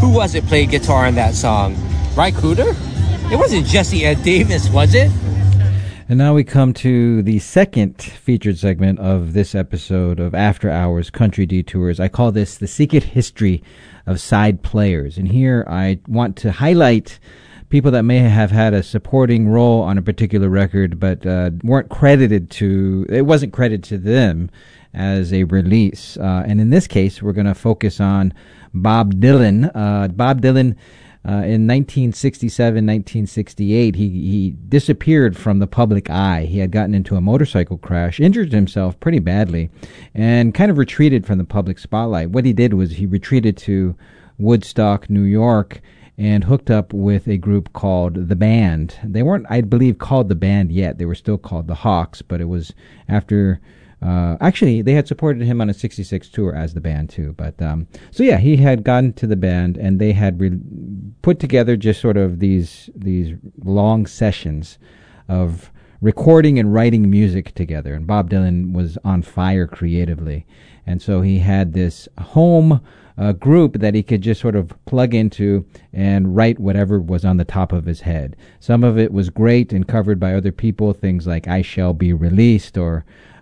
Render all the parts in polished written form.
Who was it played guitar on that song? Ry Cooder? It wasn't Jesse Ed Davis, was it? And now we come to the second featured segment of this episode of After Hours Country Detours. I call this The Secret History of Side Players. And here I want to highlight people that may have had a supporting role on a particular record, but weren't credited to, it wasn't credited to them as a release. And in this case, we're going to focus on Bob Dylan. Bob Dylan, in 1967, 1968, he disappeared from the public eye. He had gotten into a motorcycle crash, injured himself pretty badly, and kind of retreated from the public spotlight. What he did was he retreated to Woodstock, New York, and hooked up with a group called The Band. They weren't, I believe, called The Band yet. They were still called The Hawks, but it was after... actually, they had supported him on a 66 tour as The Band, too. But so, yeah, he had gotten to The Band, and they had put together just sort of these long sessions of recording and writing music together. And Bob Dylan was on fire creatively. And so he had this home group that he could just sort of plug into and write whatever was on the top of his head. Some of it was great and covered by other people, things like I Shall Be Released or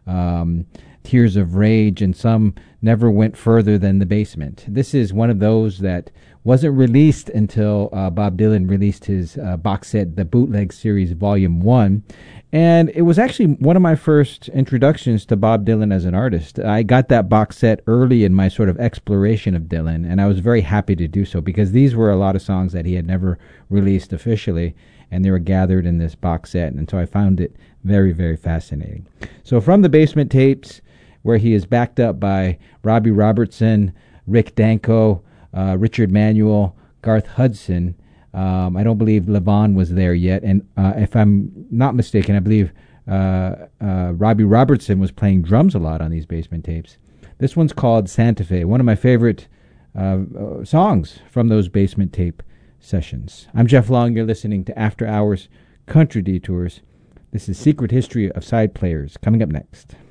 Tears of Rage, and some never went further than The Basement. This is one of those that wasn't released until Bob Dylan released his box set, the Bootleg Series Volume 1. And it was actually one of my first introductions to Bob Dylan as an artist. I got that box set early in my sort of exploration of Dylan, and I was very happy to do so because these were a lot of songs that he had never released officially, and they were gathered in this box set, and so I found it very, very fascinating. So from the Basement tapes, where he is backed up by Robbie Robertson, Rick Danko, Richard Manuel, Garth Hudson. I don't believe Levon was there yet, and if I'm not mistaken, I believe Robbie Robertson was playing drums a lot on these Basement tapes. This one's called Santa Fe, one of my favorite songs from those Basement tape sessions. I'm Jeff Long. You're listening to After Hours Country Detours. This is Secret History of Side Players, coming up next.